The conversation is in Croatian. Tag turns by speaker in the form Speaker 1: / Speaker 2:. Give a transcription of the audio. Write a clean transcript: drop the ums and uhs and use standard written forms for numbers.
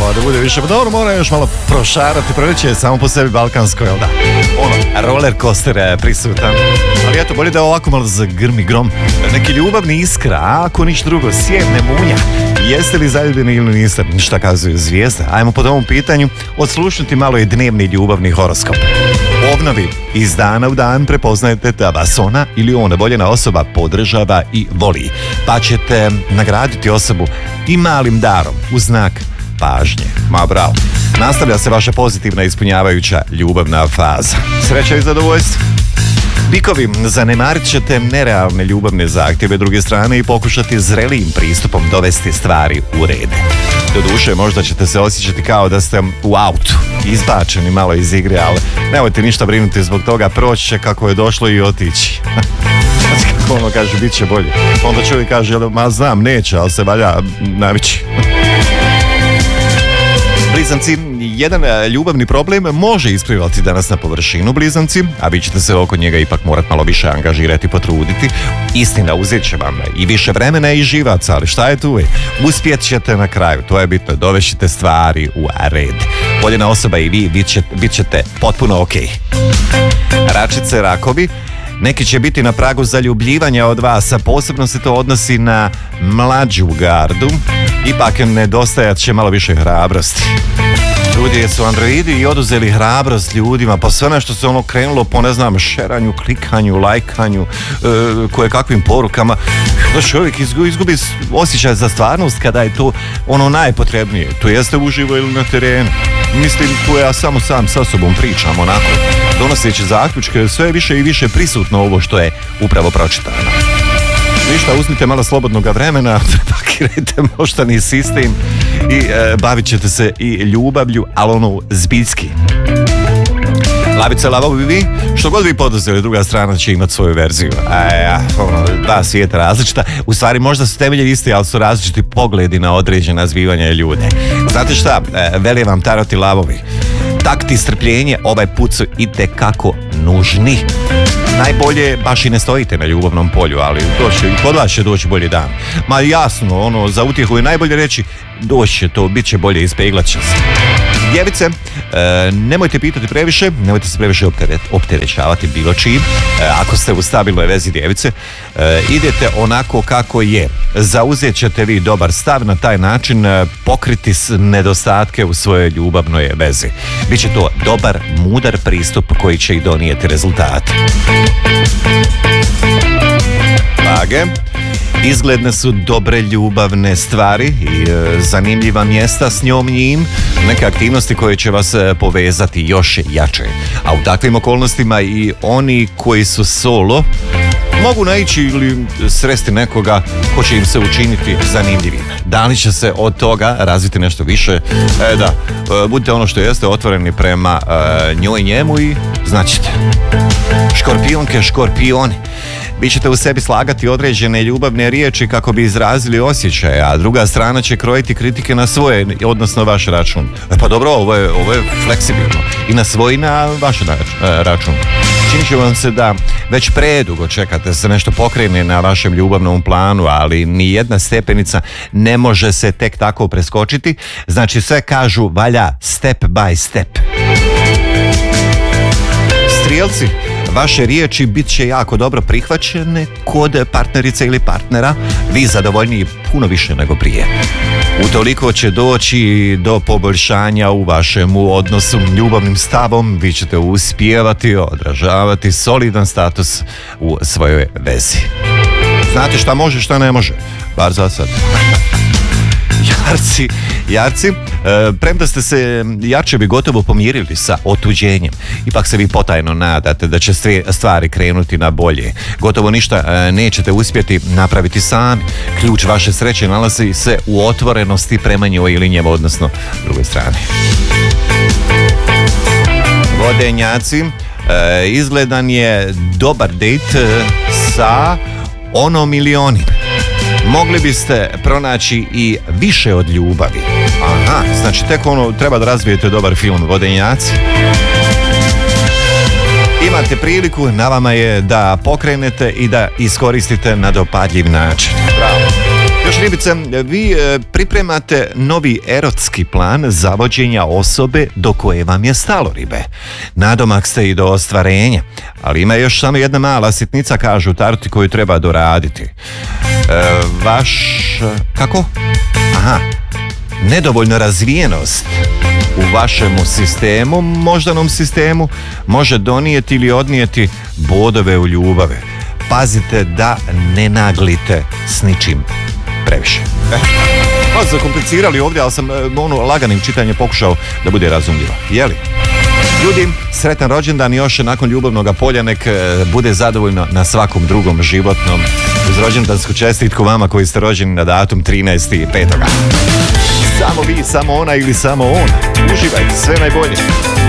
Speaker 1: da bude više. Pa dobro, mora još malo prošarati, proliče je samo po sebi balkansko, jel da? Ono, roller coaster prisutan. Ali eto, bolje da ovako malo zagrmi grom. Neki ljubavni iskra, a ako ništa drugo, sjedne munja. Jeste li zaljubljeni ili niste? Šta kazuju zvijezde? Ajmo po ovom pitanju odslušnuti malo i dnevni ljubavni horoskop. Ovnovi, iz dana u dan prepoznajete da vas ona ili ona voljena osoba podržava i voli. Pa ćete nagraditi osobu i malim darom u znak pažnje. Ma bravo. Nastavlja se vaša pozitivna ispunjavajuća ljubavna faza. Sreća i zadovoljstvo. Bikovi, zanemarit ćete nerealne ljubavne zahtjeve druge strane i pokušati zrelijim pristupom dovesti stvari u red. Doduše, možda ćete se osjećati kao da ste u autu, izbačeni malo iz igre, ali nemojte ništa brinuti zbog toga, proći će kako je došlo i otići. Kako ono kaže, bit će bolje. Onda čovjek kaže, ma znam, neće, ali se valja navići. Blizanci, jedan ljubavni problem može isplivati danas na površinu, blizanci, a vi ćete se oko njega ipak morati malo više angažirati i potruditi. Istina, uzet će vam i više vremena i živaca, ali šta je tu? Uspjet ćete na kraju, to je bitno, dovešite stvari u red. Voljena osoba i vi bit ćete potpuno ok. Račice, rakovi, neki će biti na pragu zaljubljivanja od vas, a posebno se to odnosi na mlađu gardu. Ipak nedostajat će malo više hrabrosti. Ljudi su androidi i oduzeli hrabrost ljudima, pa sve nešto se ono krenulo po, ne znam, šeranju, klikanju, lajkanju, koje kakvim porukama. Da čovjek izgubi osjećaj za stvarnost kada je to ono najpotrebnije. To jeste uživo ili na terenu. Mislim, tu ja samo sam sa sobom pričam onako, donoseći zaključke, sve više i više prisutno ovo što je upravo pročitano. Ništa, uzmite malo slobodnog vremena, pakirajte moštani sistem i bavit ćete se i ljubavlju, ali ono zbiljski. Lavice, lavovi, vi, što god vi poduzeli, druga strana će imati svoju verziju. Dva svijeta različita. U stvari možda su temelji isti, ali su različiti pogledi na određena zbivanja ljude. Znate šta, veli vam taroti lavovi. Takt i strpljenje ovaj put su itekako nužni. Najbolje baš i ne stojite na ljubavnom polju, ali kod vas će doći bolji dan. Ma jasno, ono, za utjehu je najbolje reći, doći će to, bit će bolje, ispeglat će se. Djevice, nemojte pitati previše, nemojte se previše opterećavati bilo čim. Ako ste u stabilnoj vezi, djevice, idete onako kako je. Zauzet ćete vi dobar stav, na taj način pokriti nedostatke u svojoj ljubavnoj vezi. Biće to dobar, mudar pristup koji će i donijeti rezultate. Vage, izgledne su dobre ljubavne stvari i zanimljiva mjesta s njim, neke aktivnosti koje će vas povezati još jače. A u takvim okolnostima i oni koji su solo mogu naići ili sresti nekoga ko će im se učiniti zanimljivim. Da li će se od toga razviti nešto više? Budite ono što jeste, otvoreni prema njoj, njemu i znaćete. Škorpionke, škorpioni, vi ćete u sebi slagati određene ljubavne riječi kako bi izrazili osjećaje, a druga strana će krojiti kritike na svoje, odnosno vaš račun. Pa dobro, ovo je fleksibilno. I na svoj i na vaš račun. Činit će vam se da već predugo čekate se nešto pokrene na vašem ljubavnom planu, ali ni jedna stepenica ne može se tek tako preskočiti. Znači sve kažu valja step by step. Strijelci, vaše riječi bit će jako dobro prihvaćene kod partnerice ili partnera, vi zadovoljniji puno više nego prije. Utoliko će doći do poboljšanja u vašem odnosu, ljubavnim stavom, vi ćete uspijevati odražavati solidan status u svojoj vezi. Znate šta može, šta ne može, bar za sad. Jarci, premda ste se jarčevi gotovo pomirili sa otuđenjem, ipak se vi potajno nadate da će stvari krenuti na bolje. Gotovo ništa nećete uspjeti napraviti sami. Ključ vaše sreće nalazi se u otvorenosti prema njoj ili njemu, odnosno drugoj strani. Vodenjaci, izgledan je dobar dejt sa onom ili onim. Mogli biste pronaći i više od ljubavi. Aha, znači tek treba da razvijete dobar film, vodenjaci. Imate priliku, na vama je da pokrenete i da iskoristite na dopadljiv način. Bravo. Još ribice, vi pripremate novi erotski plan zavođenja osobe do koje vam je stalo, ribe. Nadomak ste i do ostvarenja, ali ima još samo jedna mala sitnica, kažu taroti, koju treba doraditi. Kako? Aha, nedovoljna razvijenost u vašemu sistemu, moždanom sistemu, može donijeti ili odnijeti bodove u ljubavi. Pazite da ne naglite s ničim previše. Malo zakomplicirali ovdje, ali sam laganim čitanjem pokušao da bude razumljivo. Jeli? Ljudi, sretan rođendan još nakon ljubavnog polja, nek bude zadovoljno na svakom drugom životnom. Uz rođendansku čestitku vama koji ste rođeni na datum 13.5. Samo vi, samo ona ili samo on. Uživajte, sve najbolje.